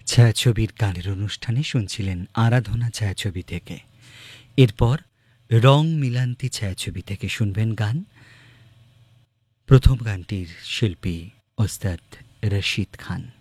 ছায়াছবির গানের অনুষ্ঠানে শুনছিলেন আরাধনা ছায়াছবি থেকে। এরপর রং মিলান্তি ছায়াছবি থেকে শুনবেন গান। প্রথম গানটির শিল্পী ওস্তাদ রশিদ খান।